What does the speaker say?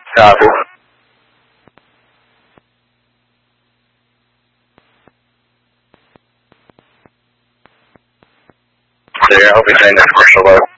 Copy. So I hope you're saying this commercial load.